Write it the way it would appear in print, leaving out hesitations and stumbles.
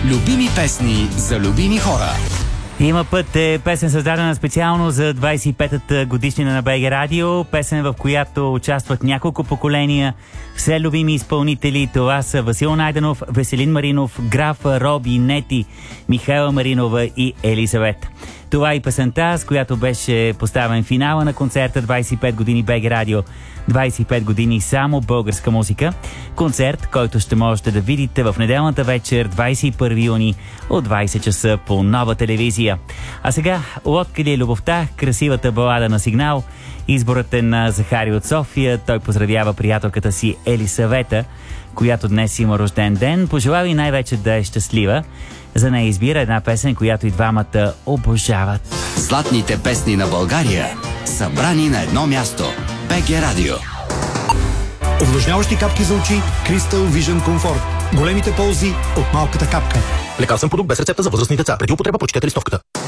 Любими песни за любими хора. Има път е песен, създадена специално за 25-та годишнина на БГ Радио. Песен, в която участват няколко поколения. Все любими изпълнители. Това са Васил Найденов, Веселин Маринов, Граф, Роби, Нети, Михайла Маринова и Елизавета. Това и песента, с която беше поставен финала на концерта 25 години БГ Радио. 25 години само българска музика. Концерт, който ще можете да видите в неделната вечер, 21 юни от 20 часа по Нова телевизия. А сега, Лодка ли е любовта, красивата балада на Сигнал. Изборът е на Захари от София. Той поздравява приятелката си Елисавета, която днес има рожден ден. Пожелава и най-вече да е щастлива. За нея избира една песен, която и двамата обожават. Златните песни на България, събрани на едно място. БГ Радио. Увлажняващи капки за очи Crystal Vision Comfort. Големите ползи от малката капка. Лекарствен продукт без рецепта за възрастни деца. Преди употреба прочетете листовката.